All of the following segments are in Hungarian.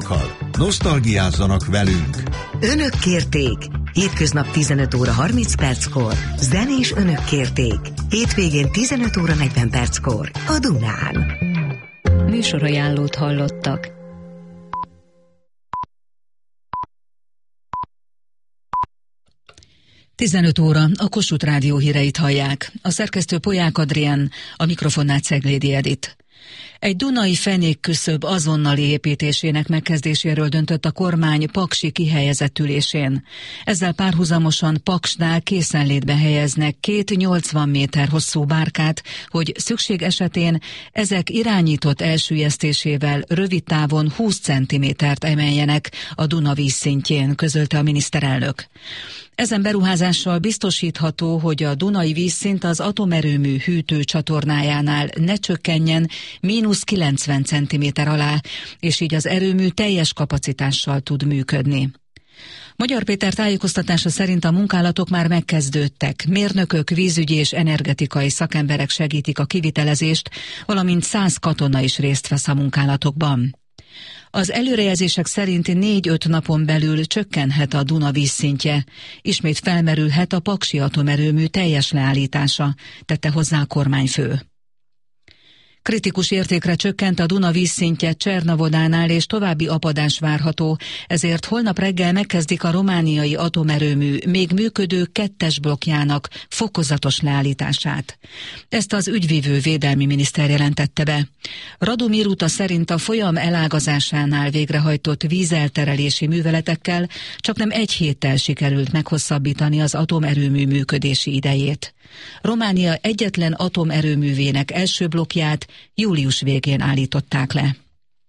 műsorainkkal. Nosztalgiázzanak velünk! Önök kérték! Hétköznap 15 óra 30 perckor. Zenés önök kérték. Hétvégén 15 óra 40 perckor. A Dunán. Műsorajánlót hallottak. Tizenöt óra, a Kossuth Rádió híreit hallják. A szerkesztő Polyák Adrián, a mikrofonnál Ceglédi Edit. Egy dunai fenékküszöb azonnali építésének megkezdéséről döntött a kormány paksi kihelyezett ülésén. Ezzel párhuzamosan Paksnál készenlétbe helyeznek 2 80 méter hosszú bárkát, hogy szükség esetén ezek irányított elsüllyesztésével rövid távon 20 centimétert emeljenek a Duna vízszintjén, közölte a miniszterelnök. Ezen beruházással biztosítható, hogy a dunai vízszint az atomerőmű hűtőcsatornájánál ne csökkenjen mínusz 90 cm alá, és így az erőmű teljes kapacitással tud működni. Magyar Péter tájékoztatása szerint a munkálatok már megkezdődtek. Mérnökök, vízügyi és energetikai szakemberek segítik a kivitelezést, valamint 100 katona is részt vesz a munkálatokban. Az előrejelzések szerint 4-5 napon belül csökkenhet a Duna vízszintje. Ismét felmerülhet a paksi atomerőmű teljes leállítása, tette hozzá a kormányfő. Kritikus értékre csökkent a Duna vízszintje Csernavodánál, és további apadás várható, ezért holnap reggel megkezdik a romániai atomerőmű még működő 2-es blokkjának fokozatos leállítását. Ezt az ügyvívő védelmi miniszter jelentette be. Radu Miruta szerint a folyam elágazásánál végrehajtott vízelterelési műveletekkel csaknem 1 héttel sikerült meghosszabbítani az atomerőmű működési idejét. Románia egyetlen atomerőművének első blokkját július végén állították le.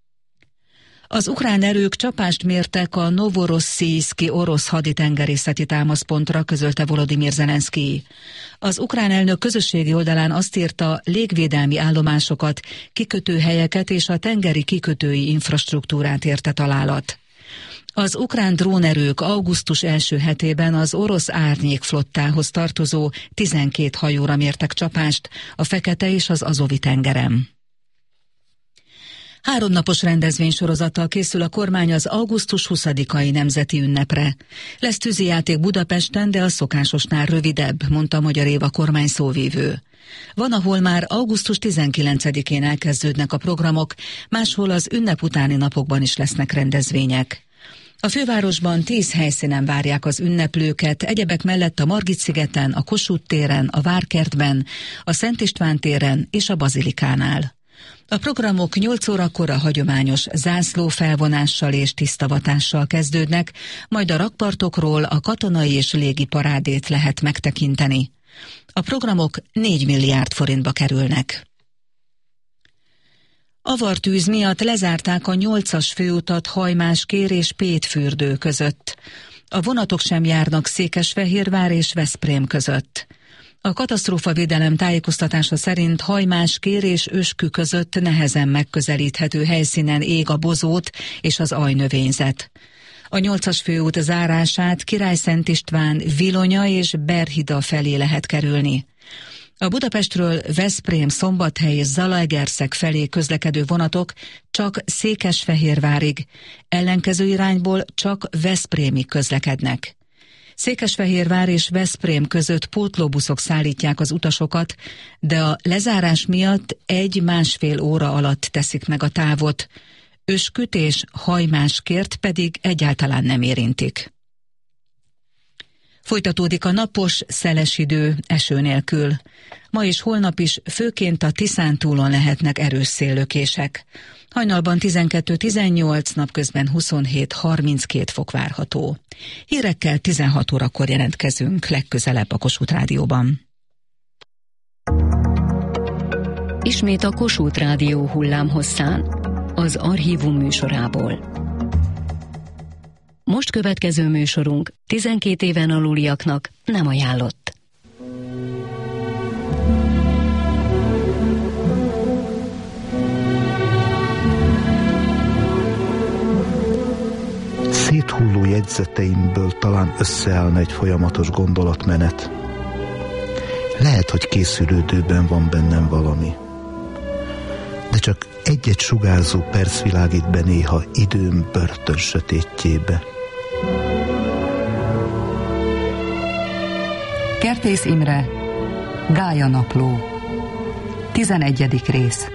Az ukrán erők csapást mértek a Novorosszijszki orosz haditengerészeti támaszpontra, közölte Volodymyr Zelenszkij. Az ukrán elnök közösségi oldalán azt írta, légvédelmi állomásokat, kikötőhelyeket és a tengeri kikötői infrastruktúrát érte találat. Az ukrán drónerők augusztus első hetében az orosz árnyékflottához tartozó 12 hajóra mértek csapást a Fekete és az Azovi tengeren. 3 napos rendezvénysorozattal készül a kormány az augusztus 20-ai nemzeti ünnepre. Lesz tűzijáték Budapesten, de a szokásosnál rövidebb, mondta Magyar Éva kormány szóvívő. Van, ahol már augusztus 19-én elkezdődnek a programok, máshol az ünnep utáni napokban is lesznek rendezvények. A fővárosban 10 helyszínen várják az ünneplőket, egyebek mellett a Margit-szigeten, a Kossuth téren, a Várkertben, a Szent István téren és a Bazilikánál. A programok 8 órakor a hagyományos zászlófelvonással és tisztavatással kezdődnek, majd a rakpartokról a katonai és légi parádét lehet megtekinteni. A programok 4 milliárd forintba kerülnek. Avartűz miatt lezárták a 8-as főutat Hajmáskér és Pétfürdő között. A vonatok sem járnak Székesfehérvár és Veszprém között. A katasztrófavédelem tájékoztatása szerint Hajmáskér és Öskü között nehezen megközelíthető helyszínen ég a bozót és az ajnövényzet. A 8-as főút zárását Király-Szent István, Vilonya és Berhida felé lehet kerülni. A Budapestről Veszprém, Szombathely és Zalaegerszeg felé közlekedő vonatok csak Székesfehérvárig, ellenkező irányból csak Veszprémig közlekednek. Székesfehérvár és Veszprém között pótlóbuszok szállítják az utasokat, de a lezárás miatt 1-1,5 óra alatt teszik meg a távot, Ösküt és Hajmáskért pedig egyáltalán nem érintik. Folytatódik a napos, szeles idő, eső nélkül. Ma és holnap is főként a Tiszántúlon lehetnek erős széllökések. Hajnalban 12-18, napközben 27-32 fok várható. Hírekkel 16 órakor jelentkezünk, legközelebb a Kossuth Rádióban. Ismét a Kossuth Rádió hullámhosszán, az Archívum műsorából. Most következő műsorunk 12 éven aluliaknak nem ajánlott. Széthulló jegyzeteimből talán összeállna egy folyamatos gondolatmenet. Lehet, hogy készülődőben van bennem valami. de csak egy-egy sugárzó perc világít be néha időm börtön sötétjébe. Kertész Imre, Gája napló, 11. rész.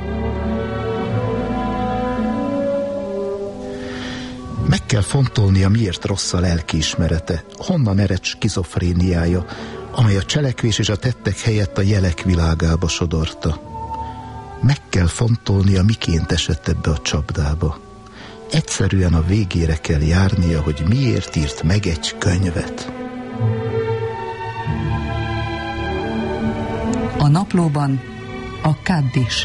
Meg kell fontolnia, miért rossz a lelkiismerete, honnan ered skizofréniája, amely a cselekvés és a tettek helyett a jelek világába sodorta. Meg kell fontolnia, miként esett ebbe a csapdába. Egyszerűen a végére kell járnia, hogy miért írt meg egy könyvet. A naplóban a Kaddis.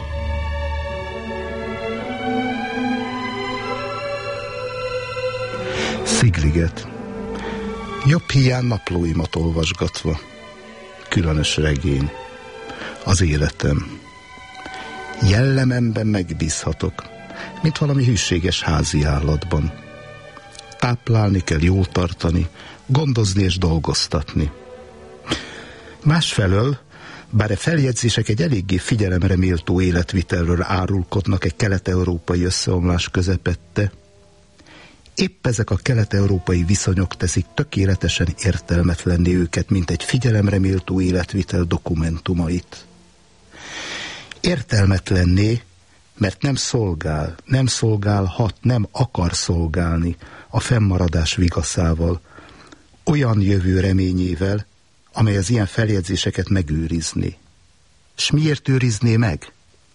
Szigliget. Jobb hiány naplóimat olvasgatva. Különös regény. Az életem. Jellememben megbízhatok, mint valami hűséges házi állatban. Táplálni kell, jól tartani, gondozni és dolgoztatni. Másfelől, bár a feljegyzések egy eléggé figyelemre méltó életvitelről árulkodnak egy kelet-európai összeomlás közepette, épp ezek a kelet-európai viszonyok teszik tökéletesen értelmetlenné őket, mint egy figyelemre méltó életvitel dokumentumait. Értelmetlenné, mert nem szolgálhat, nem akar szolgálni a fennmaradás vigaszával, olyan jövő reményével, amely az ilyen feljegyzéseket megőrizni. S miért őrizné meg?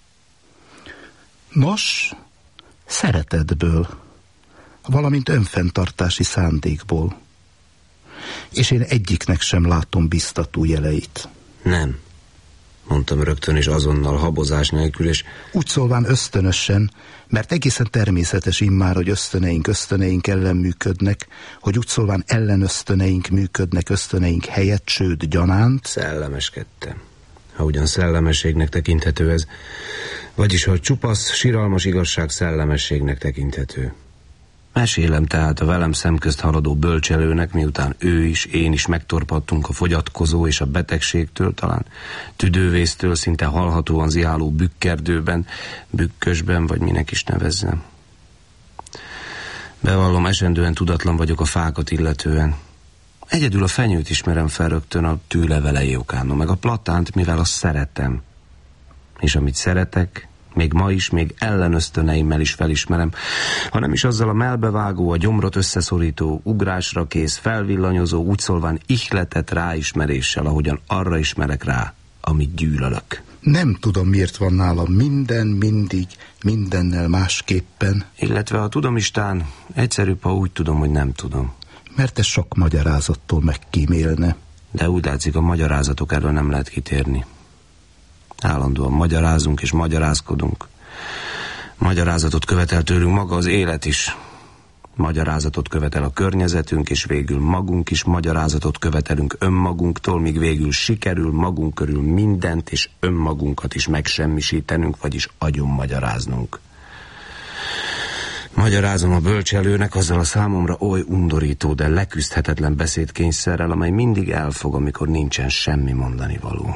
Nos, szeretetből, valamint önfenntartási szándékból. És én egyiknek sem látom biztató jeleit. Nem, mondtam rögtön és azonnal, habozás nélkül, és... Úgy szólván ösztönösen, mert egészen természetes immár, hogy ösztöneink ellen működnek, hogy úgy szólván ellenösztöneink működnek ösztöneink helyett, sőt gyanánt. Szellemeskedtem. Ha ugyan szellemességnek tekinthető ez, vagyis ha csupasz, siralmas igazság szellemességnek tekinthető. Mesélem tehát a velem szemközt haladó bölcselőnek, miután ő is, én is megtorpattunk a fogyatkozó és a betegségtől, talán tüdővésztől, szinte hallhatóan ziáló bükkerdőben, bükkösben, vagy minek is nevezzem. Bevallom, esendően tudatlan vagyok a fákat illetően. Egyedül a fenyőt ismerem fel rögtön a tűlevelei okán, meg a platánt, mivel azt szeretem. És amit szeretek, még ma is, még ellenösztöneimmel is felismerem, hanem is azzal a mellbevágó, a gyomrot összeszorító, ugrásra kész, felvillanyozó, úgy szólván ihletett ráismeréssel, ahogyan arra ismerek rá, amit gyűlölök. Nem tudom, miért van nálam minden, mindig, mindennel másképpen. Illetve ha tudom istán, egyszerűbb, ha úgy tudom, hogy nem tudom. Mert ez sok magyarázattól megkímélne. De úgy látszik, a magyarázatok erről nem lehet kitérni. Állandóan magyarázunk és magyarázkodunk. Magyarázatot követel tőlünk maga az élet is. Magyarázatot követel a környezetünk, és végül magunk is magyarázatot követelünk önmagunktól, míg végül sikerül magunk körül mindent és önmagunkat is megsemmisítenünk, vagyis agyonmagyaráznunk. Magyarázom a bölcselőnek azzal a számomra oly undorító, de leküzdhetetlen beszédkényszerrel, amely mindig elfog, amikor nincsen semmi mondani való.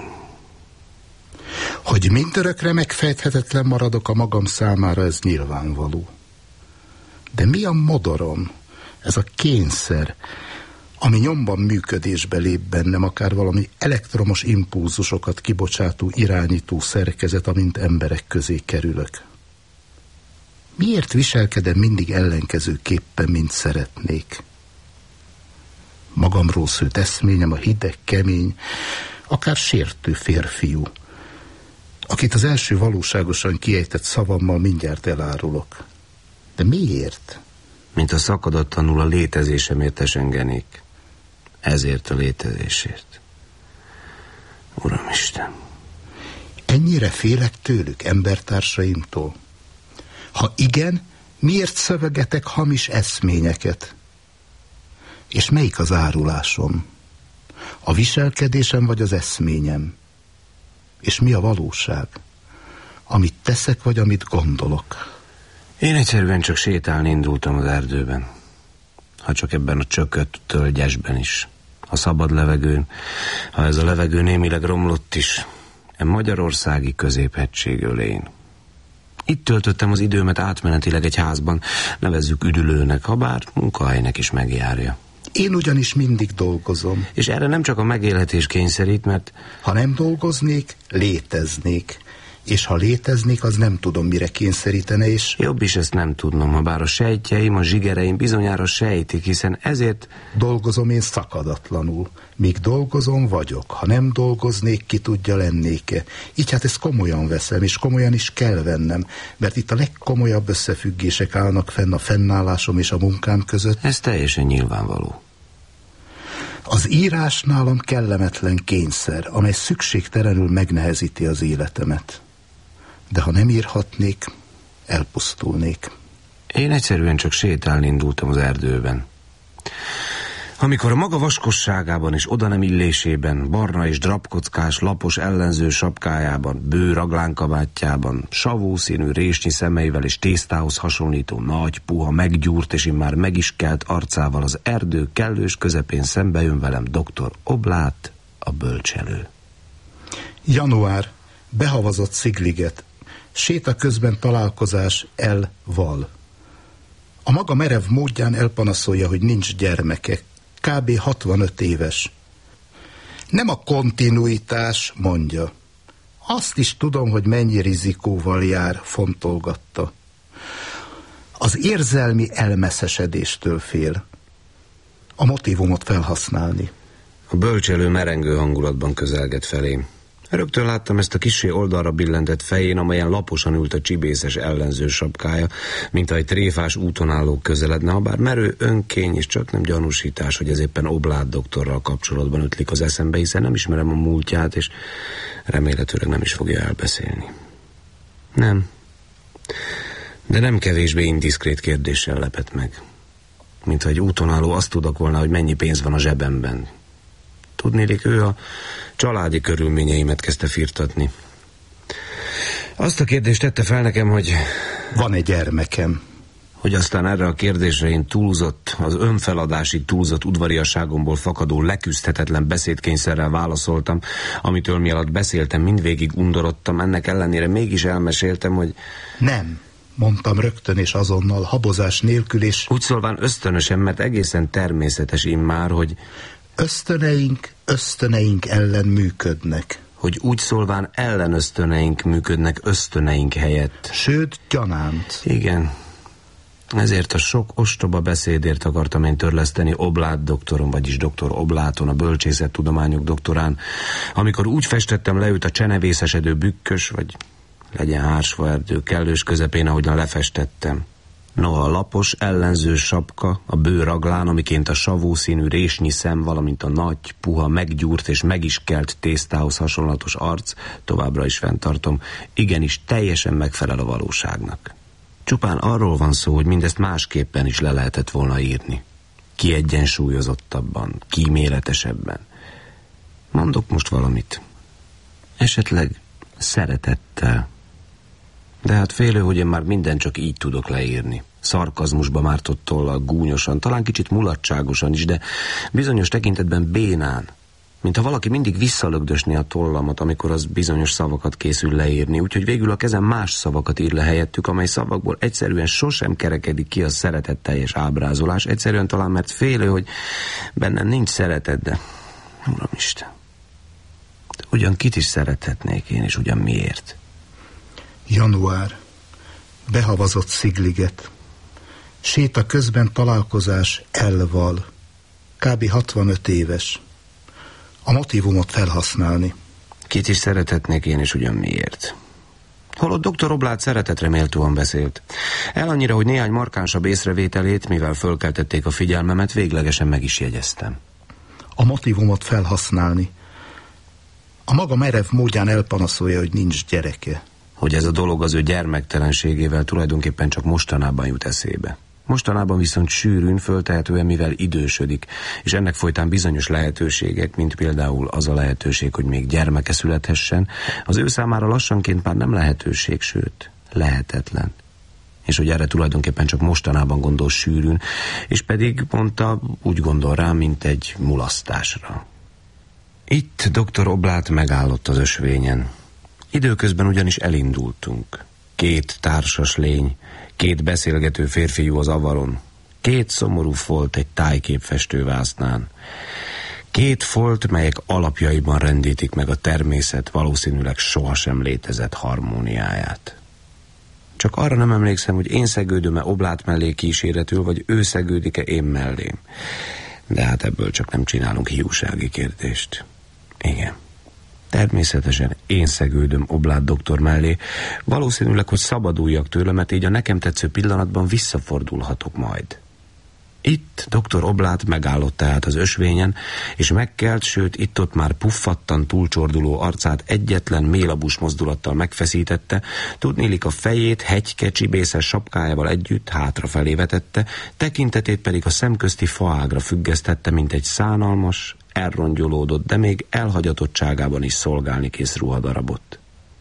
Hogy mindörökre megfejthetetlen maradok a magam számára, ez nyilvánvaló. De mi a modorom, ez a kényszer, ami nyomban működésbe lép bennem, akár valami elektromos impulzusokat kibocsátó irányító szerkezet, amint emberek közé kerülök? Miért viselkedem mindig ellenkezőképpen, mint szeretnék? Magamról szőtt eszményem a hideg, kemény, akár sértő férfiú, akit az első valóságosan kiejtett szavammal mindjárt elárulok. De miért? Mint a szakadatlanul a létezésemért esengenék. Ezért a létezésért. Uramisten! Ennyire félek tőlük, embertársaimtól? Ha igen, miért szövegetek hamis eszményeket? És melyik az árulásom? A viselkedésem vagy az eszményem? És mi a valóság? Amit teszek, vagy amit gondolok? Én egyszerűen csak sétálni indultam az erdőben. Ha csak ebben a csökött tölgyesben is. A szabad levegőn, ha ez a levegő némileg romlott is. E magyarországi középhegység ölén. Itt töltöttem az időmet átmenetileg egy házban, nevezzük üdülőnek, habár munkahelynek is megjárja. Én ugyanis mindig dolgozom. És erre nem csak a megélhetés kényszerít, mert... Ha nem dolgoznék, léteznék. És ha léteznék, az nem tudom, mire kényszerítene, és... Jobb is ezt nem tudnom, habár a sejtjeim, a zsigereim bizonyára sejtik, hiszen ezért... Dolgozom én szakadatlanul. Míg dolgozom, vagyok. Ha nem dolgoznék, ki tudja, lennék-e. Így hát ezt komolyan veszem, és komolyan is kell vennem, mert itt a legkomolyabb összefüggések állnak fenn a fennállásom és a munkám között. Ez teljesen nyilvánvaló. Az írás nálam kellemetlen kényszer, amely szükségtelenül megnehezíti az életemet. De ha nem írhatnék, elpusztulnék. Én egyszerűen csak sétálni indultam az erdőben. Amikor a maga vaskosságában és oda nem illésében, barna és drapkockás, lapos ellenző sapkájában, bő raglánkabátjában, savó színű résnyi szemeivel és tésztához hasonlító nagy, puha, meggyúrt és immár meg is kelt arcával az erdő kellős közepén szembe jön velem dr. Oblát, a bölcselő. Január, behavazott Szigliget, séta közben találkozás El-val. A maga merev módján elpanaszolja, hogy nincs gyermeke, kb. 65 éves. Nem a kontinuitás, mondja. Azt is tudom, hogy mennyi rizikóval jár, fontolgatta. Az érzelmi elmeszesedéstől fél. A motívumot felhasználni. A bölcselő merengő hangulatban közelgett felém. Rögtön láttam ezt a kissé oldalra billentett fején, amelyen laposan ült a csibészes ellenző sapkája, mint egy tréfás úton álló közeledne, habár merő önkény és csak nem gyanúsítás, hogy ez éppen Oblát doktorral kapcsolatban ötlik az eszembe, hiszen nem ismerem a múltját, és remélhetőleg nem is fogja elbeszélni. Nem. De nem kevésbé indiszkrét kérdéssel lepett meg. Mintha egy úton álló azt tudakolná, hogy mennyi pénz van a zsebemben. Tudnélik, ő a családi körülményeimet kezdte firtatni. Azt a kérdést tette fel nekem, hogy... Van-e gyermekem? Hogy aztán erre a kérdésre én túlzott, az önfeladásig túlzott udvariasságomból fakadó leküzdhetetlen beszédkényszerrel válaszoltam, amitől mi alatt beszéltem, mindvégig undorodtam, ennek ellenére mégis elmeséltem, hogy... Nem, mondtam rögtön és azonnal, habozás nélkül, és... Úgy szólván ösztönösen, mert egészen természetes immár, hogy... Ösztöneink ellen működnek. Hogy úgy szólván ellenösztöneink működnek ösztöneink helyett. Sőt, gyanánt. Igen. Ezért a sok ostoba beszédért akartam én törleszteni Oblát doktoron, vagyis dr. Obláton, a bölcsészettudományok doktorán, amikor úgy festettem le őt a csenevészesedő bükkös, vagy legyen hársfa erdő kellős közepén, ahogyan lefestettem. Noha a lapos, ellenző sapka, a bő raglán, amiként a savó színű résnyi szem, valamint a nagy, puha, meggyúrt és meg is kelt tésztához hasonlatos arc, továbbra is fenntartom, igenis teljesen megfelel a valóságnak. Csupán arról van szó, hogy mindezt másképpen is le lehetett volna írni. Kiegyensúlyozottabban, kíméletesebben. Mondok most valamit. Esetleg szeretettel. De hát félő, hogy én már mindent csak így tudok leírni. Szarkazmusba mártott tollal, gúnyosan, talán kicsit mulatságosan is, de bizonyos tekintetben bénán. Mintha valaki mindig visszalögdösné a tollamat, amikor az bizonyos szavakat készül leírni, úgyhogy végül a kezem más szavakat ír le helyettük, amely szavakból egyszerűen sosem kerekedik ki a szeretetteljes ábrázolás, egyszerűen talán mert félő, hogy bennem nincs szeretet, de Uramisten, ugyan kit is szerethetnék én, és ugyan miért? Január, behavazott Szigliget, séta közben találkozás El-val, kb. 65 éves. A motívumot felhasználni. Kit is szerethetnék én, és ugyan miért? Holott dr. Oblát szeretetre méltóan beszélt. El annyira, hogy néhány markánsabb észrevételét, mivel fölkeltették a figyelmemet, véglegesen meg is jegyeztem. A motívumot felhasználni. A maga merev módján elpanaszolja, hogy nincs gyereke. Hogy ez a dolog az ő gyermektelenségével tulajdonképpen csak mostanában jut eszébe. Mostanában viszont sűrűn, föltehetően, mivel idősödik, és ennek folytán bizonyos lehetőségek, mint például az a lehetőség, hogy még gyermeke születhessen, az ő számára lassanként már nem lehetőség, sőt, lehetetlen. És hogy erre tulajdonképpen csak mostanában gondol sűrűn, és pedig, mondta, úgy gondol rá, mint egy mulasztásra. Itt dr. Oblát megállott az ösvényen. Időközben ugyanis elindultunk. 2 társas lény, 2 beszélgető férfiú az avaron, 2 szomorú folt egy tájképfestővásznán, 2 folt, melyek alapjaiban rendítik meg a természet valószínűleg sohasem létezett harmóniáját. Csak arra nem emlékszem, hogy én szegődöm-e Oblát mellé kíséretül, vagy ő szegődik-e én mellém. De hát ebből csak nem csinálunk hiúsági kérdést. Igen. Természetesen én szegődöm Oblát doktor mellé, valószínűleg, hogy szabaduljak tőle, mert így a nekem tetsző pillanatban visszafordulhatok majd. Itt dr. Oblát megállott tehát az ösvényen, és megkelt, sőt itt-ott már puffattan túlcsorduló arcát egyetlen mélabús mozdulattal megfeszítette, tudniillik a fejét hegyke csibészes sapkájával együtt hátrafelé vetette, tekintetét pedig a szemközti faágra függesztette, mint egy szánalmas, elrongyolódott, de még elhagyatottságában is szolgálni kész ruhadarabot.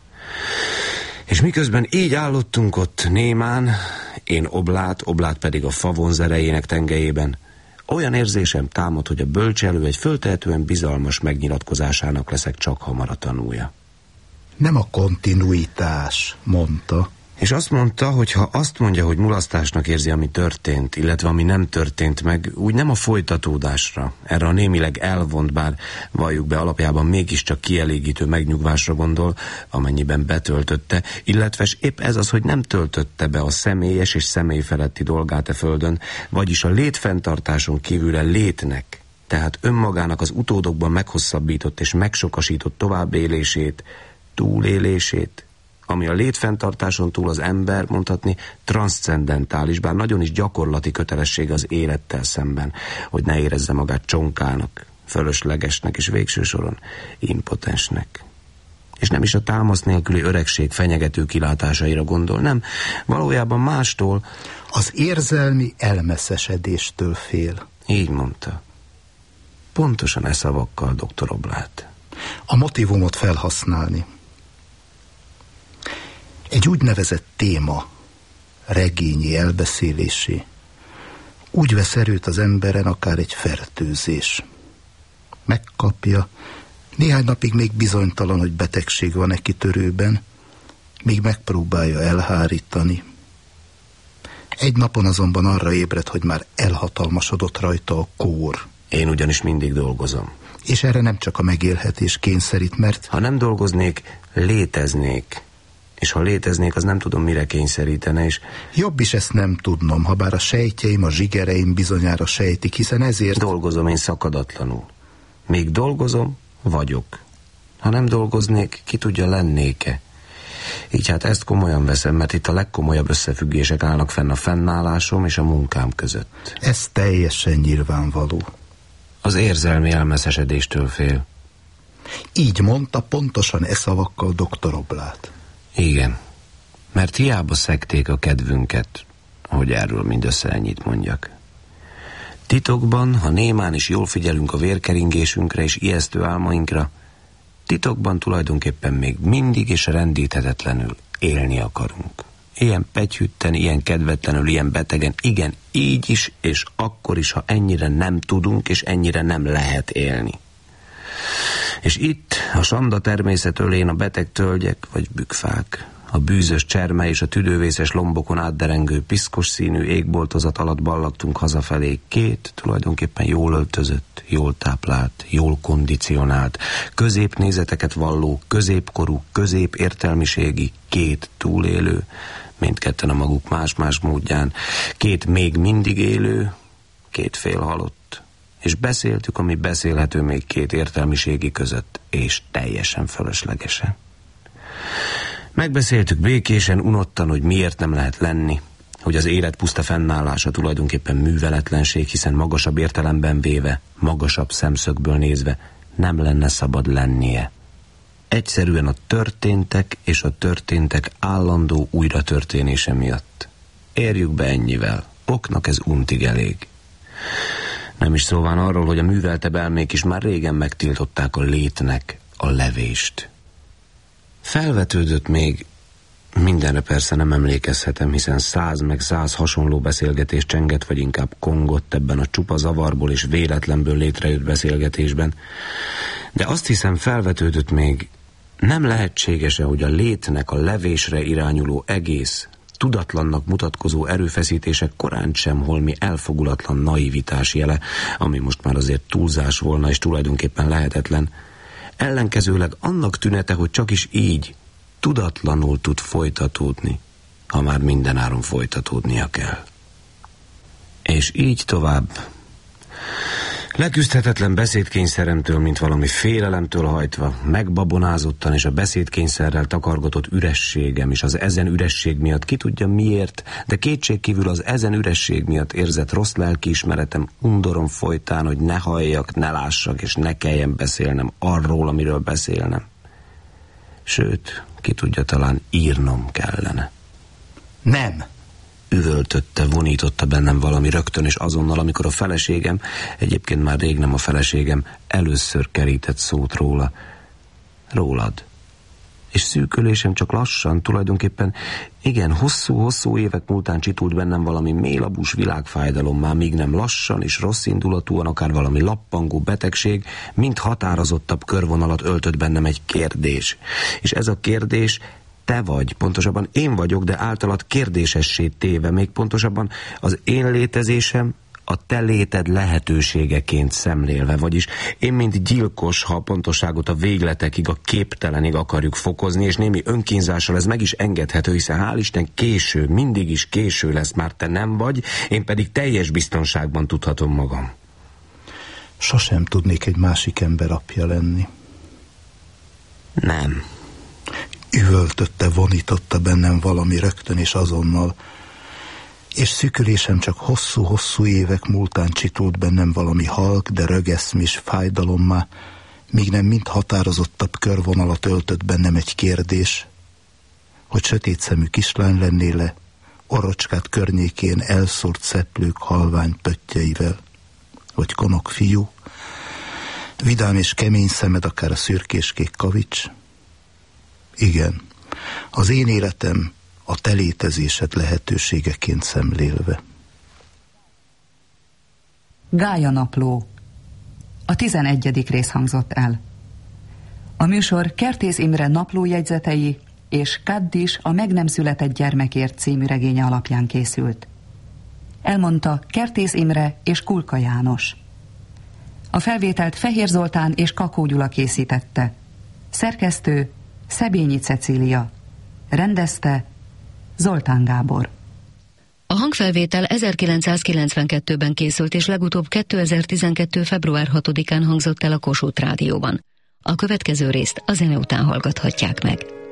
És miközben így állottunk ott némán, én Oblát pedig a favonz erejének tengelyében, olyan érzésem támad, hogy a bölcselő egy föltehetően bizalmas megnyilatkozásának leszek csak hamar a tanúja. Nem a kontinuitás, mondta. És azt mondta, hogy ha azt mondja, hogy mulasztásnak érzi, ami történt, illetve ami nem történt meg, úgy nem a folytatódásra, erre a némileg elvont, bár valljuk be alapjában mégiscsak kielégítő megnyugvásra gondol, amennyiben betöltötte, illetve épp ez az, hogy nem töltötte be a személyes és személyfeletti dolgát e földön, vagyis a létfenntartáson kívülre létnek, tehát önmagának az utódokban meghosszabbított és megsokasított továbbélését, túlélését, ami a létfenntartáson túl az ember, mondhatni, transzcendentális, bár nagyon is gyakorlati kötelesség az élettel szemben, hogy ne érezze magát csonkának, fölöslegesnek és végső soron impotensnek. És nem is a támasz nélküli öregség fenyegető kilátásaira gondol, nem, valójában mástól. Az érzelmi elmeszesedéstől fél. Így mondta. Pontosan e szavakkal, dr. Oblát. A motivumot felhasználni. Egy úgynevezett téma, regényi elbeszélésé, úgy vesz erőt az emberen, akár egy fertőzés. Megkapja, néhány napig még bizonytalan, hogy betegség van neki kitörőben, még megpróbálja elhárítani. Egy napon azonban arra ébred, hogy már elhatalmasodott rajta a kór. Én ugyanis mindig dolgozom. És erre nem csak a megélhetés kényszerít, mert... Ha nem dolgoznék, léteznék. És ha léteznék, az nem tudom, mire kényszerítene, és... Jobb is ezt nem tudnom, ha bár a sejtjeim, a zsigereim bizonyára sejtik, hiszen ezért... Dolgozom én szakadatlanul. Míg dolgozom, vagyok. Ha nem dolgoznék, ki tudja, lennék-e. Így hát ezt komolyan veszem, mert itt a legkomolyabb összefüggések állnak fenn a fennállásom és a munkám között. Ez teljesen nyilvánvaló. Az érzelmi elmeszesedéstől fél. Így mondta pontosan e szavakkal dr. Oblát. Igen, mert hiába szekték a kedvünket, hogy erről mindössze ennyit mondjak. Titokban, ha némán is jól figyelünk a vérkeringésünkre és ijesztő álmainkra, titokban tulajdonképpen még mindig és rendíthetetlenül élni akarunk. Ilyen pegyhütten, ilyen kedvetlenül, ilyen betegen, igen, így is és akkor is, ha ennyire nem tudunk és ennyire nem lehet élni. És itt, a sanda természet ölén a beteg tölgyek vagy bükfák, a bűzös cserme és a tüdővészes lombokon átderengő piszkos színű égboltozat alatt ballagtunk hazafelé 2 tulajdonképpen jól öltözött, jól táplált, jól kondicionált, középnézeteket valló, középkorú, középértelmiségi 2 túlélő, mindketten a maguk más-más módján, 2 még mindig élő, 2 félhalott. És beszéltük, ami beszélhető még 2 értelmiségi között, és teljesen fölöslegesen. Megbeszéltük békésen, unottan, hogy miért nem lehet lenni, hogy az élet puszta fennállása tulajdonképpen műveletlenség, hiszen magasabb értelemben véve, magasabb szemszögből nézve nem lenne szabad lennie. Egyszerűen a történtek és a történtek állandó újratörténése miatt. Érjük be ennyivel, oknak ez untig elég. Nem is szóván arról, hogy a műveltebb elmék is már régen megtiltották a létnek a levést. Felvetődött még, mindenre persze nem emlékezhetem, hiszen 100 meg 100 hasonló beszélgetés csengett, vagy inkább kongott ebben a csupa zavarból és véletlenből létrejött beszélgetésben. De azt hiszem, felvetődött még, Nem lehetséges-e, hogy a létnek a levésre irányuló egész, tudatlannak mutatkozó erőfeszítések korán sem holmi elfogulatlan naivitás jele, ami most már azért túlzás volna és tulajdonképpen lehetetlen, ellenkezőleg annak tünete, hogy csak is így, tudatlanul tud folytatódni, ha már mindenáron folytatódnia kell. És így tovább. Leküzdhetetlen beszédkényszeremtől, mint valami félelemtől hajtva, megbabonázottan és a beszédkényszerrel takargatott ürességem, és az ezen üresség miatt ki tudja miért, de kétségkívül az ezen üresség miatt érzett rossz lelkiismeretem undorom folytán, hogy ne halljak, ne lássak, és ne kelljen beszélnem arról, amiről beszélnem. Sőt, ki tudja, talán írnom kellene. Nem! Üvöltötte, vonította bennem valami rögtön és azonnal, amikor a feleségem, egyébként már rég nem a feleségem, először kerített szót róla. Rólad. És szűkölésem csak lassan, tulajdonképpen igen, hosszú-hosszú évek múltán csitult bennem valami mélabús világfájdalommá, míg nem lassan és rosszindulatúan, akár valami lappangó betegség, mint határozottabb körvonalat öltött bennem egy kérdés. És ez a kérdés te vagy, pontosabban én vagyok, de általad kérdésessé téve, még pontosabban az én létezésem a te léted lehetőségeként szemlélve, vagyis én, mint gyilkos, ha a pontosságot a végletekig, a képtelenig akarjuk fokozni, és némi önkínzással ez meg is engedhető, hiszen hál' Isten késő, mindig is késő lesz, már te nem vagy, én pedig teljes biztonságban tudhatom magam. Sosem tudnék egy másik ember apja lenni. Nem. Üvöltötte, vonította bennem valami rögtön és azonnal, és szükülésem csak hosszú-hosszú évek múltán csitult bennem valami halk, de rögeszmés fájdalommá, míg nem mind határozottabb körvonalat öltött bennem egy kérdés, hogy sötétszemű kislány lennél-e, orrocskát környékén elszórt szeplők halvány pöttyeivel, vagy konok fiú, vidám és kemény szemed, akár a szürkéskék kavics. Igen, az én életem a te létezésed lehetőségeként szemlélve. Gája napló. A 11. rész hangzott el. A műsor Kertész Imre naplójegyzetei és Kaddis a meg nem született gyermekért című regénye alapján készült. Elmondta Kertész Imre és Kulka János. A felvételt Fehér Zoltán és Kakó Gyula készítette. Szerkesztő Szebényi Cecília. Rendezte Zoltán Gábor. A hangfelvétel 1992-ben készült, és legutóbb 2012. február 6-án hangzott el a Kossuth Rádióban. A következő részt a zene után hallgathatják meg.